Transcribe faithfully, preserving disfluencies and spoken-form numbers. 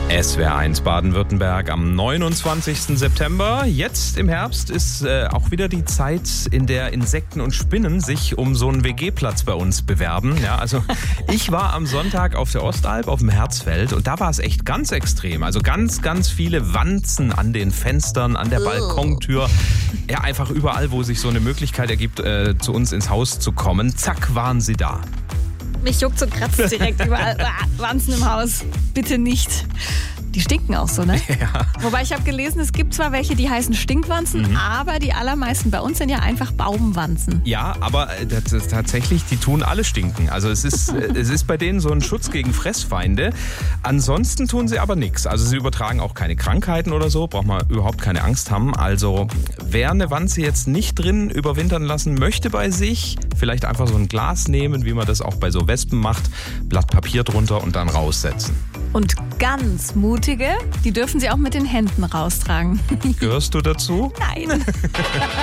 S W R eins Baden-Württemberg am neunundzwanzigsten September. Jetzt im Herbst ist äh, auch wieder die Zeit, in der Insekten und Spinnen sich um so einen W G-Platz bei uns bewerben. Ja, also ich war am Sonntag auf der Ostalb auf dem Herzfeld und da war es echt ganz extrem. Also ganz, ganz viele Wanzen an den Fenstern, an der Balkontür. Ja, einfach überall, wo sich so eine Möglichkeit ergibt, äh, zu uns ins Haus zu kommen. Zack, waren sie da. Mich juckt und kratzt direkt überall. Wanzen im Haus. Bitte nicht. Die stinken auch so, ne? Ja. Wobei ich habe gelesen, es gibt zwar welche, die heißen Stinkwanzen, mhm. aber die allermeisten bei uns sind ja einfach Baumwanzen. Ja, aber das ist tatsächlich, die tun alle stinken. Also es ist, es ist bei denen so ein Schutz gegen Fressfeinde. Ansonsten tun sie aber nichts. Also sie übertragen auch keine Krankheiten oder so, braucht man überhaupt keine Angst haben. Also wer eine Wanze jetzt nicht drin überwintern lassen möchte bei sich, vielleicht einfach so ein Glas nehmen, wie man das auch bei so Wespen macht, Blatt Papier drunter und dann raussetzen. Und ganz mutige, die dürfen sie auch mit den Händen raustragen. Gehörst du dazu? Nein.